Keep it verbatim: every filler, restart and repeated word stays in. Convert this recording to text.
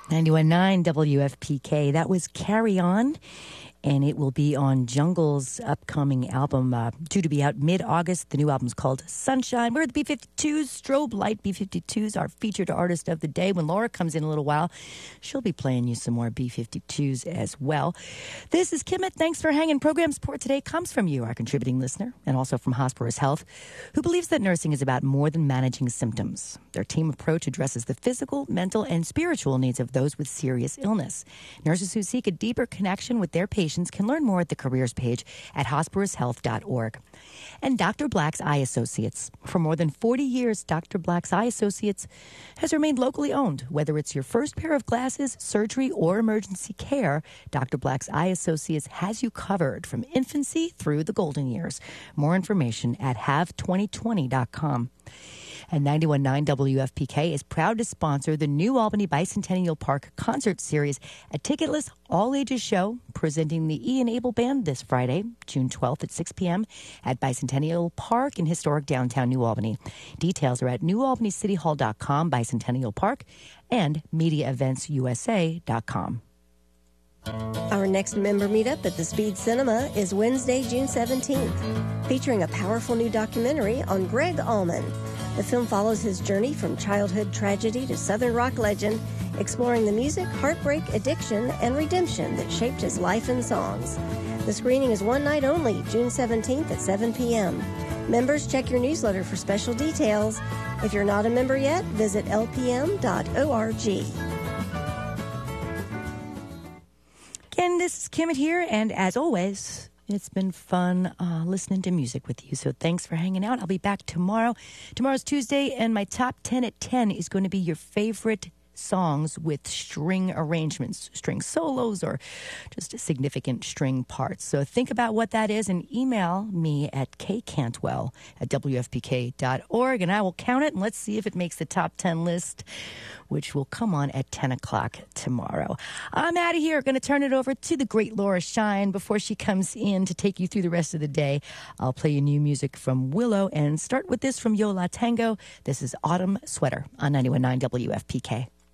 ninety-one point nine W F P K. That was Carry On, and it will be on Jungle's upcoming album, uh, due to be out mid-August. The new album's called Sunshine. We're at the B fifty-twos, Strobe Light B fifty-twos, our featured artist of the day. When Laura comes in a little while, she'll be playing you some more B fifty-twos as well. This is Kimmit. Thanks for hanging. Program support today comes from you, our contributing listener, and also from Hosperis Health, who believes that nursing is about more than managing symptoms. Their team approach addresses the physical, mental, and spiritual needs of those with serious illness. Nurses who seek a deeper connection with their patients can learn more at the careers page at hospiris health dot org. And Doctor Black's Eye Associates. For more than forty years, Doctor Black's Eye Associates has remained locally owned. Whether it's your first pair of glasses, surgery, or emergency care, Doctor Black's Eye Associates has you covered from infancy through the golden years. More information at have twenty twenty dot com. And ninety-one point nine W F P K is proud to sponsor the New Albany Bicentennial Park Concert Series, a ticketless, all-ages show presenting the Ian Abel Band this Friday, June twelfth at six p.m. at Bicentennial Park in historic downtown New Albany. Details are at new albany city hall dot com, Bicentennial Park, and media events u s a dot com. Our next member meetup at the Speed Cinema is Wednesday, June seventeenth, featuring a powerful new documentary on Greg Allman. The film follows his journey from childhood tragedy to Southern rock legend, exploring the music, heartbreak, addiction, and redemption that shaped his life and songs. The screening is one night only, June seventeenth at seven p.m. Members, check your newsletter for special details. If you're not a member yet, visit l p m dot org. Again, this is Kimmit here, and as always, it's been fun uh, listening to music with you, so thanks for hanging out. I'll be back tomorrow. Tomorrow's Tuesday, and my top ten at ten is going to be your favorite songs with string arrangements, string solos, or just significant string parts. So think about what that is and email me at k cantwell at w f p k dot org, and I will count it, and let's see if it makes the top ten list, which will come on at ten o'clock tomorrow. I'm out of here. Going to turn it over to the great Laura Shine. Before she comes in to take you through the rest of the day, I'll play you new music from Willow and start with this from Yo La Tango. This is Autumn Sweater on ninety-one point nine W F P K.